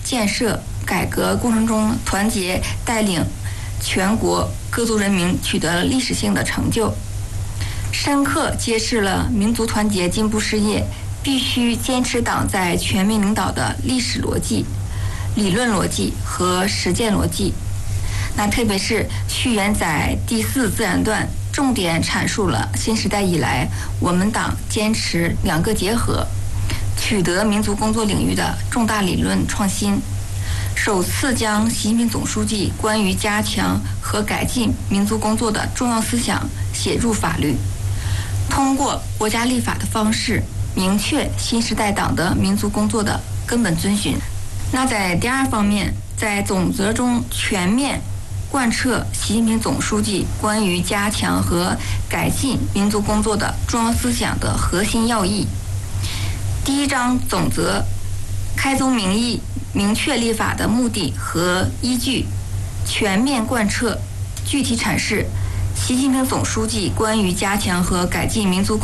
建设、改革过程中团结带领全国各族人民取得了历史性的成就，深刻揭示了民族团结进步事业必须坚持党在全民领导的历史逻辑、理论逻辑和实践逻辑。那特别是序言在第4自然段重点阐述了新时代以来我们党坚持两个结合，取得民族工作领域的重大理论创新，首次将习近平总书记关于加强和改进民族工作的重要思想写入法律，通过国家立法的方式明确新时代党的民族工作的根本遵循。那在第2方面，在总则中全面贯彻习近平总书记关于加强和改进民族工作的重要思想的核心要义。第1章总则开宗明义明确立法的目的和依据，全面贯彻具体阐释习近平总书记关于加强和改进民族